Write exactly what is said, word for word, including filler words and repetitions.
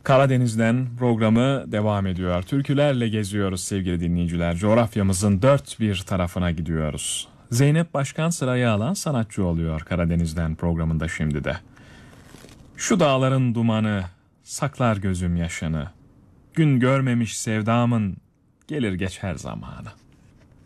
Karadeniz'den programı devam ediyor. Türkülerle geziyoruz sevgili dinleyiciler. Coğrafyamızın dört bir tarafına gidiyoruz. Zeynep Başkan sırayı alan sanatçı oluyor Karadeniz'den programında şimdi de. Şu dağların dumanı saklar gözüm yaşını. Gün görmemiş sevdamın gelir geçer zamanı.